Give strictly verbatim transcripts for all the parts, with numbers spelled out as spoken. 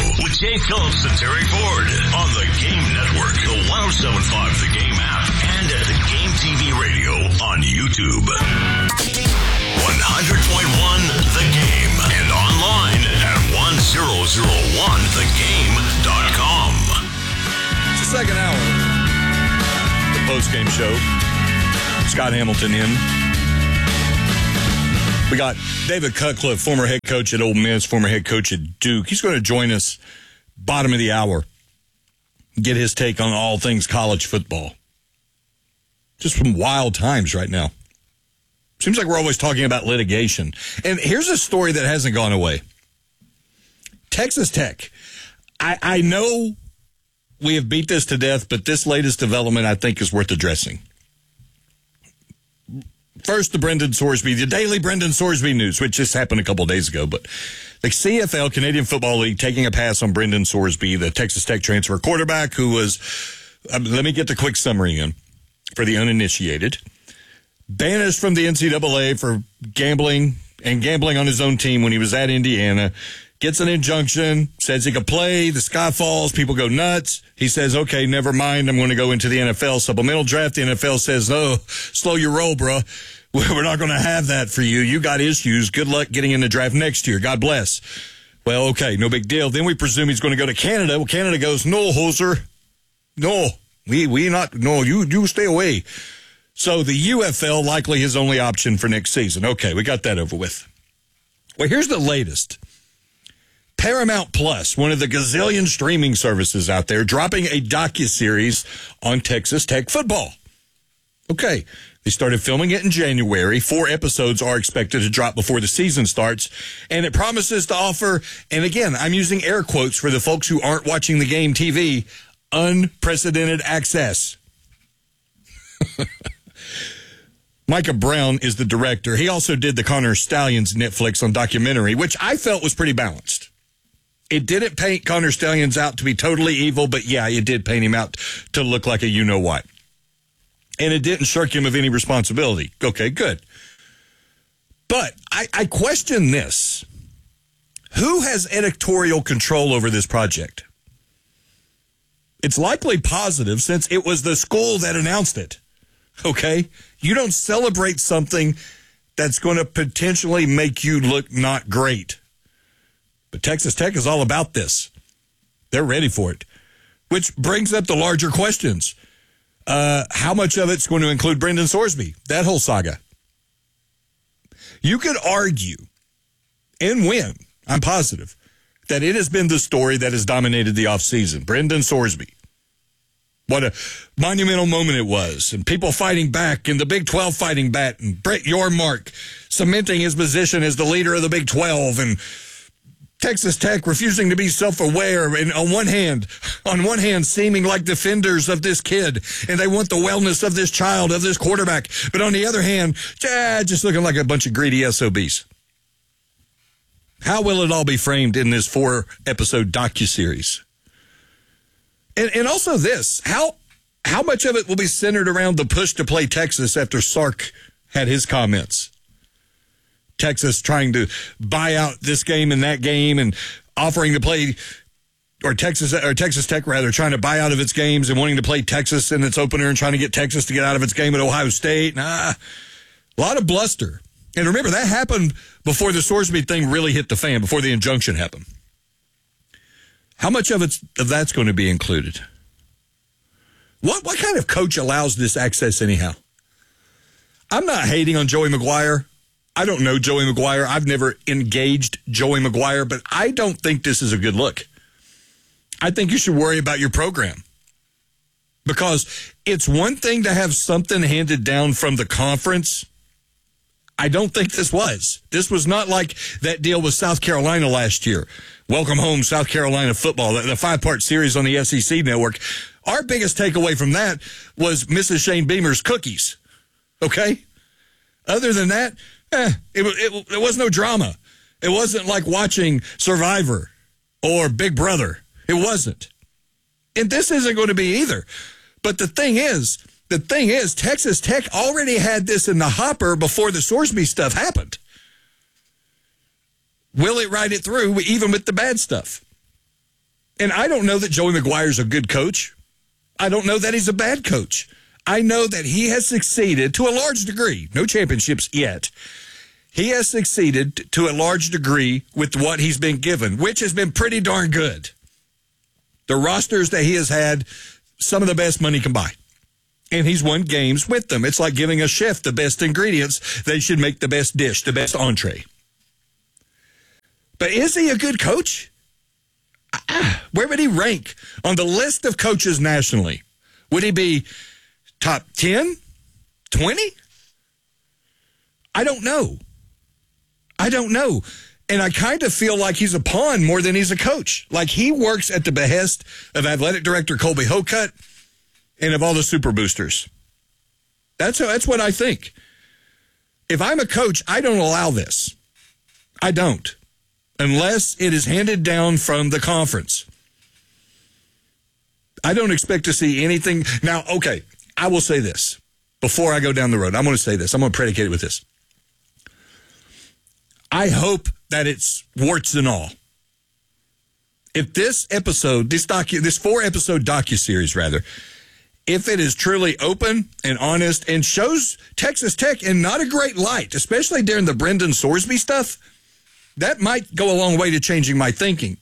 with Jay Phillips and Terry Ford on the Game Network, the one oh seven point five The Game app, and at the Game T V radio on YouTube. one hundred point one The Game and online at one thousand one the game dot com. It's the second hour. The post-game show. Scott Hamilton in. We got David Cutcliffe, former head coach at Ole Miss, former head coach at Duke. He's going to join us bottom of the hour, get his take on all things college football. Just some wild times right now. Seems like we're always talking about litigation. And here's a story that hasn't gone away. Texas Tech. I, I know we have beat this to death, but this latest development I think is worth addressing. First, the Brendan Sorsby, the daily Brendan Sorsby news, which just happened a couple of days ago. But the C F L, Canadian Football League, taking a pass on Brendan Sorsby, the Texas Tech transfer quarterback who was, um, let me get the quick summary in for the uninitiated. Banished from the N C double A for gambling and gambling on his own team when he was at Indiana. Gets an injunction, says he could play. The sky falls. People go nuts. He says, okay, never mind. I'm going to go into the N F L supplemental draft. The N F L says, oh, slow your roll, bro. We're not going to have that for you. You got issues. Good luck getting in the draft next year. God bless. Well, okay, no big deal. Then we presume he's going to go to Canada. Well, Canada goes, no, Hoser. No, we, we not, no, you, you stay away. So the U F L likely his only option for next season. Okay, we got that over with. Well, here's the latest. Paramount Plus, one of the gazillion streaming services out there, dropping a docuseries on Texas Tech football. Okay, they started filming it in January. Four episodes are expected to drop before the season starts, and it promises to offer, and again, I'm using air quotes for the folks who aren't watching the game T V, unprecedented access. Micah Brown is the director. He also did the Connor Stallions Netflix on documentary, which I felt was pretty balanced. It didn't paint Connor Stallions out to be totally evil, but yeah, it did paint him out to look like a you-know-what. And it didn't shirk him of any responsibility. Okay, good. But I, I question this. Who has editorial control over this project? It's likely positive since it was the school that announced it. Okay? You don't celebrate something that's going to potentially make you look not great. But Texas Tech is all about this. They're ready for it. Which brings up the larger questions. Uh, how much of it's going to include Brendan Sorsby? That whole saga. You could argue and win, I'm positive, that it has been the story that has dominated the offseason. Brendan Sorsby. What a monumental moment it was. And people fighting back, and the Big twelve fighting back, and Brett Yormark cementing his position as the leader of the Big twelve, and Texas Tech refusing to be self-aware, and on one hand, on one hand, seeming like defenders of this kid, and they want the wellness of this child, of this quarterback, but on the other hand, just looking like a bunch of greedy S O Bs. How will it all be framed in this four-episode docuseries? And, and also this, how how much of it will be centered around the push to play Texas after Sark had his comments? Texas trying to buy out this game and that game and offering to play, or Texas or Texas Tech rather, trying to buy out of its games and wanting to play Texas in its opener and trying to get Texas to get out of its game at Ohio State. Nah, a lot of bluster. And remember, that happened before the Sorsby thing really hit the fan, before the injunction happened. How much of it's of that's going to be included? What what kind of coach allows this access anyhow? I'm not hating on Joey McGuire. I don't know Joey McGuire. I've never engaged Joey McGuire, but I don't think this is a good look. I think you should worry about your program. Because it's one thing to have something handed down from the conference. I don't think this was. This was not like that deal with South Carolina last year. Welcome home, South Carolina football, the five-part series on the S E C network. Our biggest takeaway from that was Missus Shane Beamer's cookies. Okay? Other than that, eh, it, it, it was no drama. It wasn't like watching Survivor or Big Brother. It wasn't. And this isn't going to be either. But the thing is, the thing is, Texas Tech already had this in the hopper before the Sorsby stuff happened. Will it ride it through, even with the bad stuff? And I don't know that Joey McGuire's a good coach. I don't know that he's a bad coach. I know that he has succeeded to a large degree. No championships yet. He has succeeded to a large degree with what he's been given, which has been pretty darn good. The rosters that he has had, some of the best money can buy. And he's won games with them. It's like giving a chef the best ingredients. They should make the best dish, the best entree. But is he a good coach? Where would he rank on the list of coaches nationally? Would he be top ten, twenty? I don't know. I don't know. And I kind of feel like he's a pawn more than he's a coach. Like he works at the behest of athletic director Colby Hokut and of all the super boosters. That's, that's what I think. If I'm a coach, I don't allow this. I don't. Unless it is handed down from the conference. I don't expect to see anything. Now, okay, I will say this. Before I go down the road, I'm going to say this. I'm going to predicate it with this. I hope that it's warts and all. If this episode, this docu, this four-episode docuseries, rather, if it is truly open and honest and shows Texas Tech in not a great light, especially during the Brendan Sorsby stuff, that might go a long way to changing my thinking.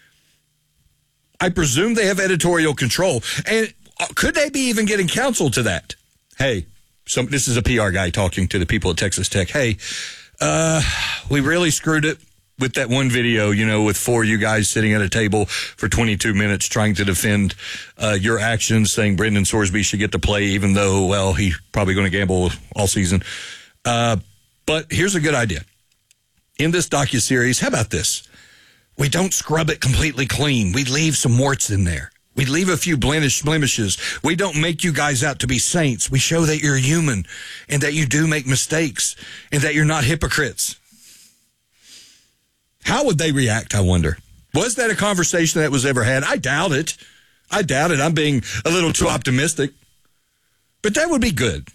I presume they have editorial control. And could they be even getting counsel to that? Hey, some, this is a P R guy talking to the people at Texas Tech. Hey, uh, we really screwed it with that one video, you know, with four of you guys sitting at a table for twenty-two minutes trying to defend uh, your actions, saying Brendan Sorsby should get to play, even though, well, he's probably going to gamble all season. Uh, but here's a good idea. In this docuseries, how about this? We don't scrub it completely clean. We leave some warts in there. We leave a few blemish, blemishes. We don't make you guys out to be saints. We show that you're human and that you do make mistakes and that you're not hypocrites. How would they react, I wonder? Was that a conversation that was ever had? I doubt it. I doubt it. I'm being a little too optimistic. But that would be good.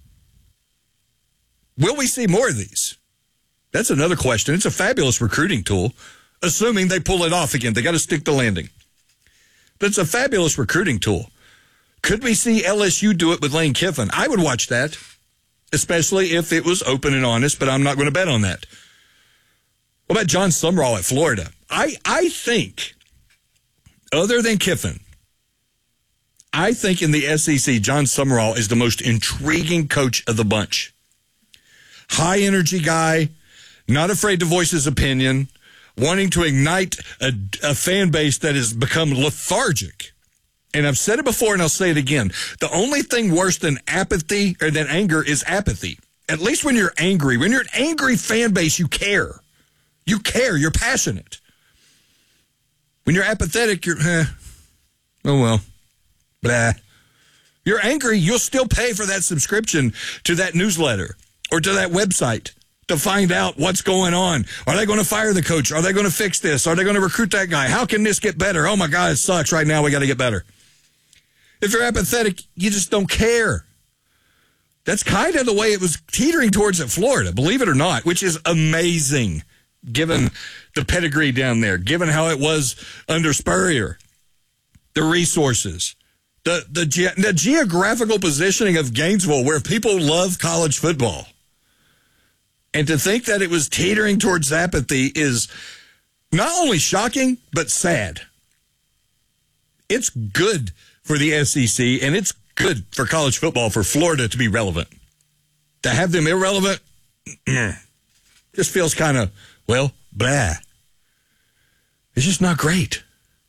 Will we see more of these? That's another question. It's a fabulous recruiting tool, assuming they pull it off again. They got to stick the landing. But it's a fabulous recruiting tool. Could we see L S U do it with Lane Kiffin? I would watch that, especially if it was open and honest, but I'm not going to bet on that. What about John Sumrall at Florida? I, I think, other than Kiffin, I think in the S E C, John Sumrall is the most intriguing coach of the bunch. High energy guy, not afraid to voice his opinion, wanting to ignite a, a fan base that has become lethargic. And I've said it before and I'll say it again. The only thing worse than apathy or than anger is apathy. At least when you're angry. When you're an angry fan base, you care. You care. You're passionate. When you're apathetic, you're, eh, oh well, blah. You're angry, you'll still pay for that subscription to that newsletter or to that website to find out what's going on. Are they going to fire the coach? Are they going to fix this? Are they going to recruit that guy? How can this get better? Oh, my God, it sucks right now. We got to get better. If you're apathetic, you just don't care. That's kind of the way it was teetering towards at Florida, believe it or not, which is amazing, given the pedigree down there, given how it was under Spurrier, the resources, the, the, ge- the geographical positioning of Gainesville, where people love college football. And to think that it was teetering towards apathy is not only shocking, but sad. It's good for the S E C, and it's good for college football for Florida to be relevant. To have them irrelevant, just feels kind of, well, blah. It's just not great.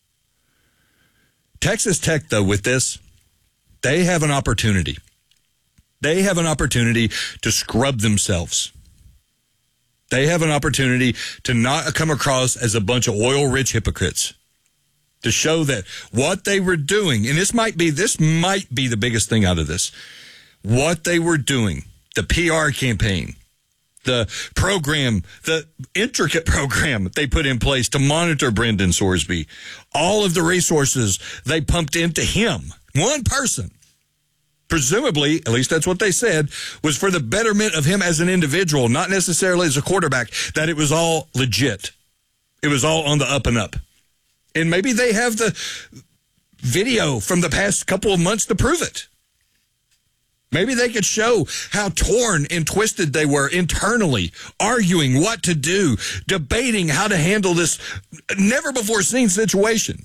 Texas Tech, though, with this, they have an opportunity. They have an opportunity to scrub themselves. They have an opportunity to not come across as a bunch of oil-rich hypocrites. To show that what they were doing, and this might be this might be the biggest thing out of this, what they were doing, the P R campaign, the program, the intricate program they put in place to monitor Brendan Sorsby, all of the resources they pumped into him, one person, presumably, at least that's what they said, was for the betterment of him as an individual, not necessarily as a quarterback, that it was all legit. It was all on the up and up. And maybe they have the video from the past couple of months to prove it. Maybe they could show how torn and twisted they were internally, arguing what to do, debating how to handle this never-before-seen situation.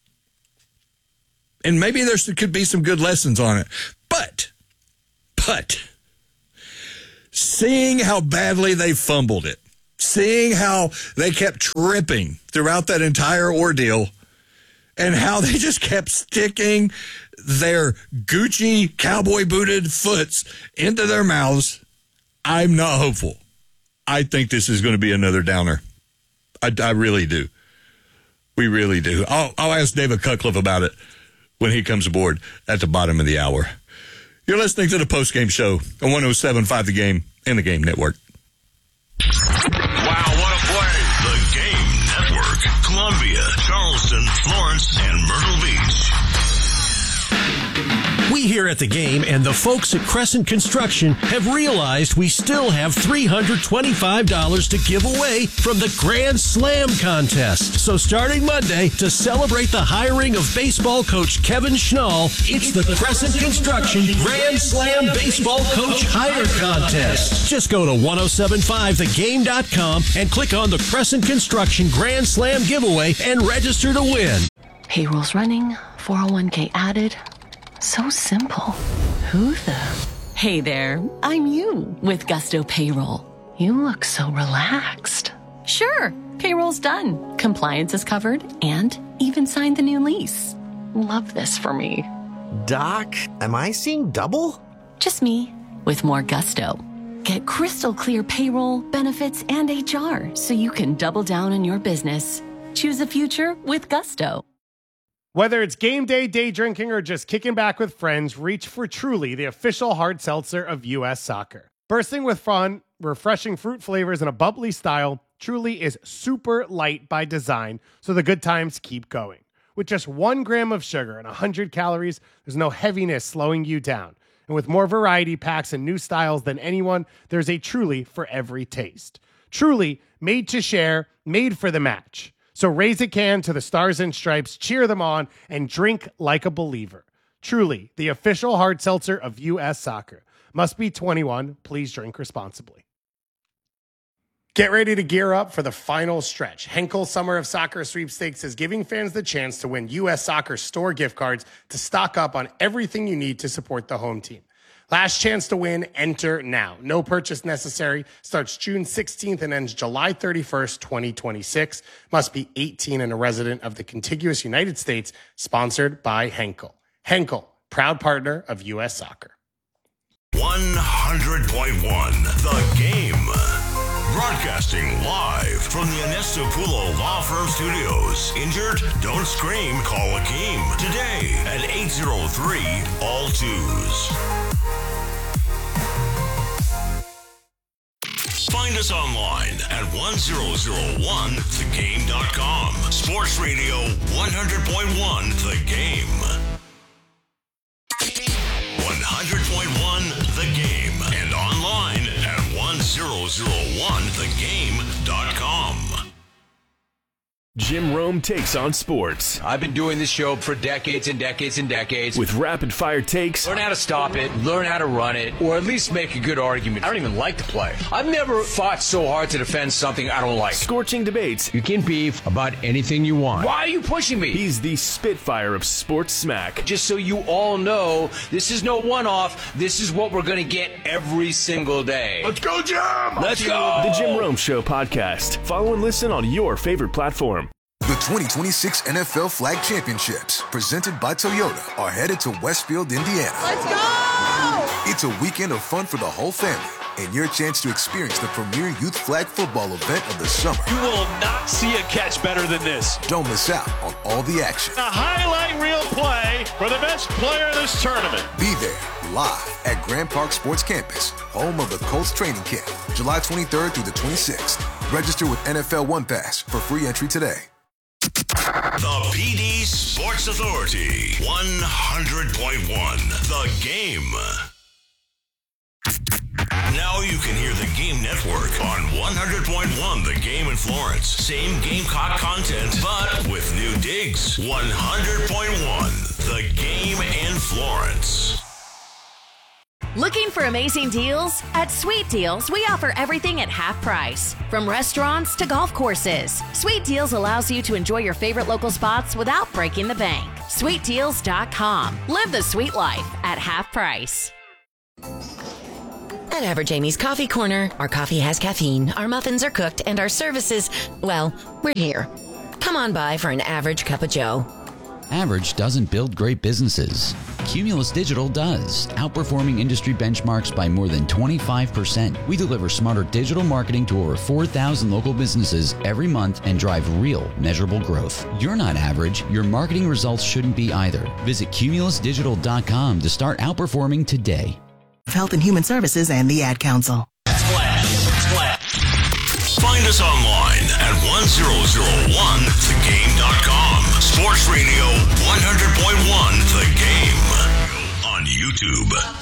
And maybe there could be some good lessons on it. But, but, seeing how badly they fumbled it, seeing how they kept tripping throughout that entire ordeal, and how they just kept sticking their Gucci cowboy-booted foots into their mouths, I'm not hopeful. I think this is going to be another downer. I, I really do. We really do. I'll, I'll ask David Cutcliffe about it when he comes aboard at the bottom of the hour. You're listening to the postgame show on one oh seven point five The Game and the Game Network. Wow, what a play. The Game Network. Columbia, Charleston, Florence, and Myrtle Beach. We here at The Game and the folks at Crescent Construction have realized we still have three hundred twenty-five dollars to give away from the Grand Slam contest. So starting Monday, to celebrate the hiring of baseball coach Kevin Schnall, it's the Crescent Construction Grand Slam Baseball Coach Hire Contest. Just go to ten seventy-five the game dot com and click on the Crescent Construction Grand Slam giveaway and register to win. Payroll's running, four oh one k added. So simple. Who the? Hey there, I'm you with Gusto Payroll. You look so relaxed. Sure, payroll's done. Compliance is covered and even signed the new lease. Love this for me. Doc, am I seeing double? Just me with more gusto. Get crystal clear payroll, benefits, and H R so you can double down on your business. Choose a future with Gusto. Whether it's game day, day drinking, or just kicking back with friends, reach for Truly, the official hard seltzer of U S Soccer. Bursting with fun, refreshing fruit flavors, and a bubbly style, Truly is super light by design, so the good times keep going. With just one gram of sugar and one hundred calories, there's no heaviness slowing you down. And with more variety packs and new styles than anyone, there's a Truly for every taste. Truly, made to share, made for the match. So raise a can to the Stars and Stripes, cheer them on, and drink like a believer. Truly, the official hard seltzer of U S Soccer. Must be twenty-one. Please drink responsibly. Get ready to gear up for the final stretch. Henkel Summer of Soccer Sweepstakes is giving fans the chance to win U S Soccer store gift cards to stock up on everything you need to support the home team. Last chance to win, enter now. No purchase necessary. Starts June sixteenth and ends July thirty-first, twenty twenty-six. Must be eighteen and a resident of the contiguous United States. Sponsored by Henkel. Henkel, proud partner of U S Soccer. one hundred point one The Game. Broadcasting live from the Anestopulo Law Firm Studios. Injured? Don't scream. Call Akeem today at eight oh three all twos. Find us online at ten oh one the game dot com. Sports Radio one hundred point one The Game. one hundred point one The Game and online at ten oh one the game dot com. Jim Rome takes on sports. I've been doing this show for decades and decades and decades. With rapid fire takes. Learn how to stop it, learn how to run it, or at least make a good argument. I don't even like to play. I've never fought so hard to defend something I don't like. Scorching debates. You can beef about anything you want. Why are you pushing me? He's the Spitfire of sports smack. Just so you all know, this is no one-off. This is what we're going to get every single day. Let's go, Jim! Let's go! The Jim Rome Show podcast. Follow and listen on your favorite platform. The twenty twenty-six N F L Flag Championships, presented by Toyota, are headed to Westfield, Indiana. Let's go! It's a weekend of fun for the whole family and your chance to experience the premier youth flag football event of the summer. You will not see a catch better than this. Don't miss out on all the action. A highlight reel play for the best player of this tournament. Be there live at Grand Park Sports Campus, home of the Colts training camp, July twenty-third through the twenty-sixth. Register with N F L One Pass for free entry today. The P D Sports Authority, one hundred point one The Game. Now you can hear the Game Network on one hundred point one The Game in Florence. Same Gamecock content, but with new digs. one hundred point one The Game in Florence. Looking for amazing deals? At Sweet Deals, we offer everything at half price. From restaurants to golf courses, Sweet Deals allows you to enjoy your favorite local spots without breaking the bank. sweet deals dot com. Live the sweet life at half price. At Average Amy's Coffee Corner, our coffee has caffeine, our muffins are cooked, and our services, well, we're here. Come on by for an average cup of joe. Average doesn't build great businesses. Cumulus Digital does, outperforming industry benchmarks by more than twenty-five percent. We deliver smarter digital marketing to over four thousand local businesses every month and drive real, measurable growth. You're not average. Your marketing results shouldn't be either. Visit cumulus digital dot com to start outperforming today. Health and Human Services and the Ad Council. Splash, splash. Find us online at one thousand one the game dot com. Sports Radio one hundred point one The Game on YouTube.